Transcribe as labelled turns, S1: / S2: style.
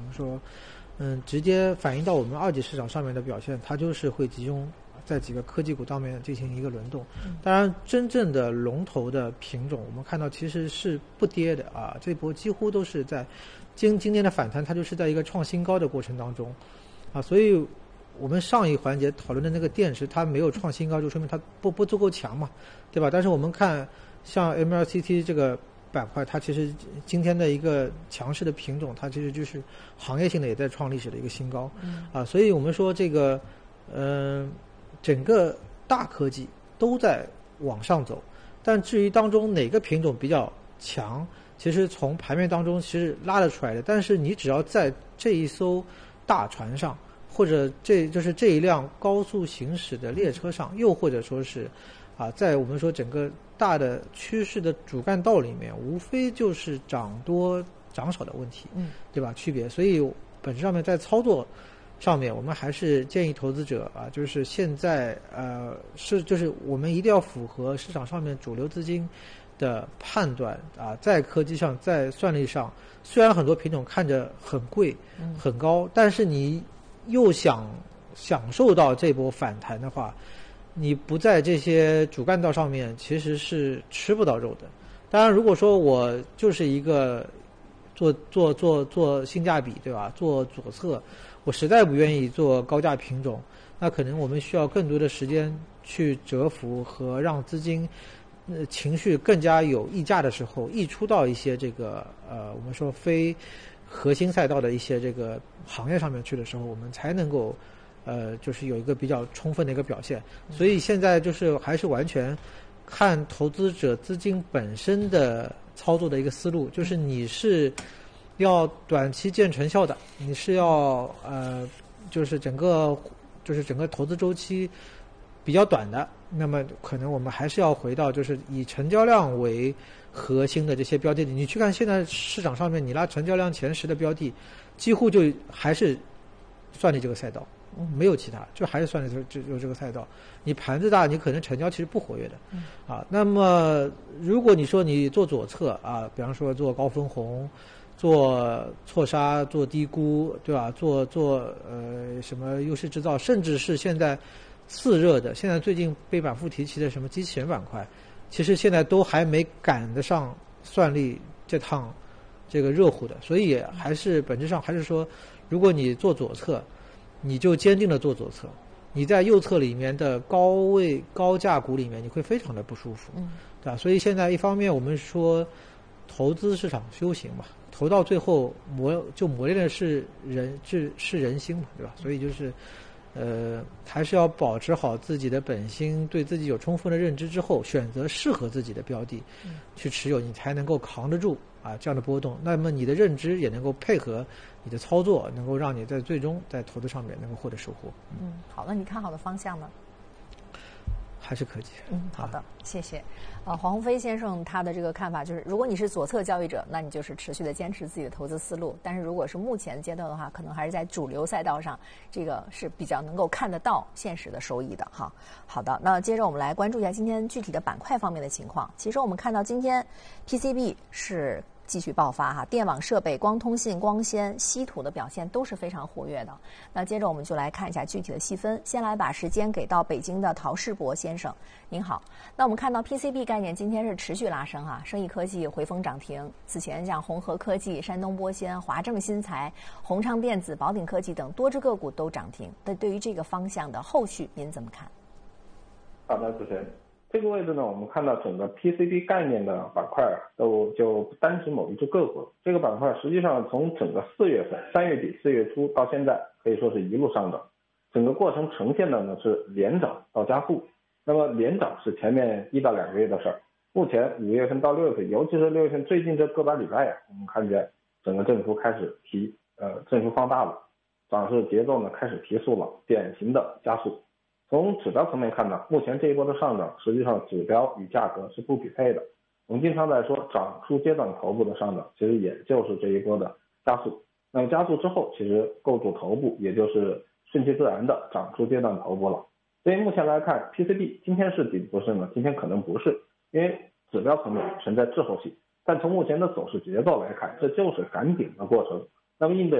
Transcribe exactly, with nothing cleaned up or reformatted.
S1: 们说，嗯，直接反映到我们二级市场上面的表现，它就是会集中在几个科技股上面进行一个轮动。当然，真正的龙头的品种，我们看到其实是不跌的啊，这波几乎都是在今今天的反弹，它就是在一个创新高的过程当中啊，所以我们上一环节讨论的那个电池，它没有创新高，就说明它不不足够强嘛，对吧？但是我们看像 M L C T 这个板块，它其实今天的一个强势的品种，它其实就是行业性的也在创历史的一个新高，嗯、啊，所以我们说这个，嗯、呃，整个大科技都在往上走，但至于当中哪个品种比较强，其实从盘面当中其实拉得出来的，但是你只要在这一艘大船上，或者这就是这一辆高速行驶的列车上，又或者说是啊，在我们说整个大的趋势的主干道里面，无非就是涨多涨少的问题，嗯，对吧？区别，所以本质上面在操作上面，我们还是建议投资者啊，就是现在呃是就是我们一定要符合市场上面主流资金的判断啊，在科技上，在算力上，虽然很多品种看着很贵、很高，但是你又想享受到这波反弹的话，你不在这些主干道上面，其实是吃不到肉的。当然，如果说我就是一个做做做做性价比，对吧？做左侧，我实在不愿意做高价品种，那可能我们需要更多的时间去蛰伏和让资金呃情绪更加有溢价的时候，溢出到一些这个呃我们说非核心赛道的一些这个行业上面去的时候，我们才能够呃就是有一个比较充分的一个表现。所以现在就是还是完全看投资者资金本身的操作的一个思路，就是你是要短期见成效的，你是要呃就是整个就是整个投资周期比较短的，那么可能我们还是要回到就是以成交量为核心的这些标的。你去看现在市场上面，你拉成交量前十的标的，几乎就还是算力这个赛道，没有其他，就还是算力就就这个赛道。你盘子大，你可能成交其实不活跃的，啊。那么如果你说你做左侧啊，比方说做高分红，做错杀，做低估，对吧？做做呃什么优势制造，甚至是现在次热的，现在最近被反复提起的什么机器人板块，其实现在都还没赶得上算力这趟这个热乎的。所以还是本质上还是说，如果你做左侧，你就坚定的做左侧，你在右侧里面的高位高价股里面，你会非常的不舒服，嗯，对吧？所以现在一方面我们说投资市场修行嘛，投到最后磨就磨练的是人是是人心嘛，对吧？所以就是呃还是要保持好自己的本心，对自己有充分的认知之后，选择适合自己的标的去持有，你才能够扛得住啊这样的波动。那么你的认知也能够配合你的操作，能够让你在最终在投资上面能够获得收获。
S2: 嗯，好，那你看好的方向呢？
S1: 还是科技。
S2: 嗯，好的，啊、谢谢。呃，黄鸿飞先生他的这个看法就是，如果你是左侧交易者，那你就是持续的坚持自己的投资思路；但是如果是目前阶段的话，可能还是在主流赛道上，这个是比较能够看得到现实的收益的哈。好的，那接着我们来关注一下今天具体的板块方面的情况。其实我们看到今天 P C B 是继续爆发哈，电网设备、光通信、光纤、稀土的表现都是非常活跃的。那接着我们就来看一下具体的细分。先来把时间给到北京的陶世博先生，您好。那我们看到 P C B 概念今天是持续拉升哈，生意科技回风涨停。此前像红河科技、山东玻纤、华正新材、宏昌电子、宝鼎科技等多只个股都涨停。那对于这个方向的后续，您怎么看？
S3: 好的，主持人。这个位置呢，我们看到整个 P C B 概念的板块都就不单指某一只个股，这个板块实际上从整个四月份、三月底、四月初到现在，可以说是一路上涨，整个过程呈现的呢是连涨到加速。那么连涨是前面一到两个月的事儿，目前五月份到六月份，尤其是六月份最近这个把礼拜呀，我们看见整个振幅开始提呃振幅放大了，涨势节奏呢开始提速了，典型的加速。从指标层面看呢，目前这一波的上涨，实际上指标与价格是不匹配的。我们经常在说涨出阶段头部的上涨，其实也就是这一波的加速。那么加速之后，其实构筑头部，也就是顺其自然的涨出阶段头部了。所以目前来看 ，P C B 今天是底部是呢？今天可能不是，因为指标层面存在滞后性。但从目前的走势节奏来看，这就是赶顶的过程。那么应对